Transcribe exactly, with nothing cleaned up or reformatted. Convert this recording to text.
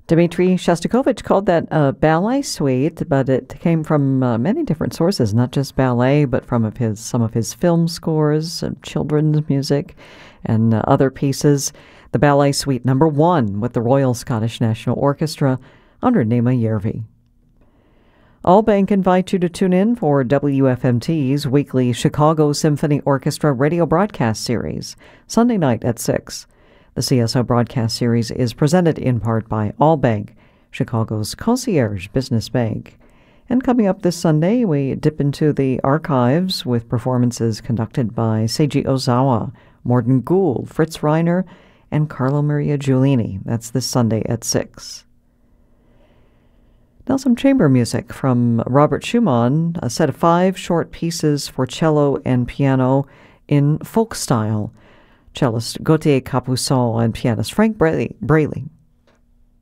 Dmitri Shostakovich called that a ballet suite, but it came from uh, many different sources, not just ballet, but from of his some of his film scores, and children's music, and uh, other pieces. The ballet suite number one with the Royal Scottish National Orchestra under Nima Järvi. Allbank invites you to tune in for W F M T's weekly Chicago Symphony Orchestra radio broadcast series, Sunday night at six. The C S O broadcast series is presented in part by Allbank, Chicago's concierge business bank. And coming up this Sunday, we dip into the archives with performances conducted by Seiji Ozawa, Morton Gould, Fritz Reiner, and Carlo Maria Giulini. That's this Sunday at six. Now some chamber music from Robert Schumann, a set of five short pieces for cello and piano in folk style. Cellist Gautier Capuçon and pianist Frank Braley.